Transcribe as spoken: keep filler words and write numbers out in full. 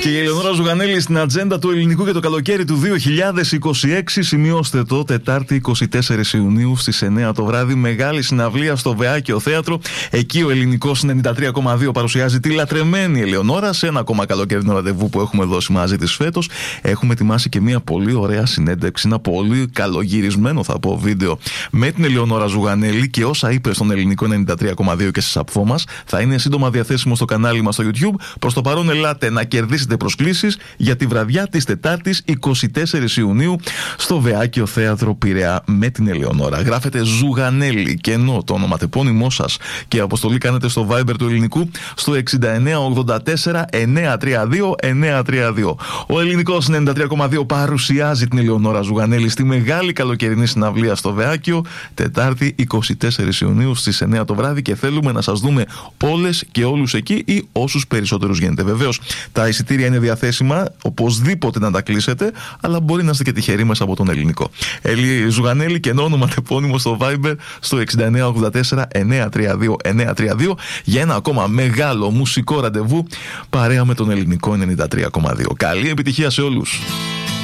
Και η Ελεονόρα Ζουγανέλη στην ατζέντα του ελληνικού για το καλοκαίρι του δύο χιλιάδες είκοσι έξι. Σημειώστε το, Τετάρτη εικοστή τέταρτη Ιουνίου στις εννιά το βράδυ. Μεγάλη συναυλία στο Βεάκιο Θέατρο. Εκεί ο ελληνικός ενενήντα τρία κόμμα δύο παρουσιάζει τη λατρεμένη Ελεονόρα σε ένα ακόμα καλοκαιρινό ραντεβού που έχουμε δώσει μαζί της φέτος. Έχουμε ετοιμάσει και μια πολύ ωραία συνέντευξη, ένα πολύ καλογυρισμένο θα πω βίντεο με την Ελεονόρα Ζουγανέλη και όσα είπε στον ελληνικό ενενήντα τρία κόμμα δύο και σε σαπφό μας. Θα είναι σύντομα διαθέσιμο στο κανάλι μας στο YouTube. Προς το παρόν, ελάτε να κερδίσετε προσκλήσεις για τη βραδιά της Τετάρτης εικοστή τέταρτη Ιουνίου στο Βεάκιο Θέατρο Πειραιά με την Ελεονόρα. Γράφετε Ζουγανέλη και ενώ το ονοματεπώνυμό σας και αποστολή κάνετε στο Viber του ελληνικού στο εξήντα εννέα ογδόντα τέσσερα εννιακόσια τριάντα δύο εννιακόσια τριάντα δύο. Ο ελληνικός ενενήντα τρία κόμμα δύο παρουσιάζει την Ελεονόρα Ζουγανέλη στη μεγάλη καλοκαιρινή συναυλία στο Βεάκιο Τετάρτη εικοστή τέταρτη Ιουνίου στις εννιά το βράδυ και θέλουμε να σας δούμε όλες και όλους εκεί ή όσους περισσότερους γίνεται. Βεβαίως, τα εισιτήρια είναι διαθέσιμα, οπωσδήποτε να τα κλείσετε, αλλά μπορεί να είστε και τυχεροί μέσα από τον ελληνικό. Έλλη Ζουγανέλη και ονοματεπώνυμο στο Viber στο εξήντα εννέα ογδόντα τέσσερα εννιακόσια τριάντα δύο εννιακόσια τριάντα δύο για ένα ακόμα μεγάλο μουσικό ραντεβού παρέα με τον ελληνικό ενενήντα τρία κόμμα δύο. Καλή επιτυχία σε όλους!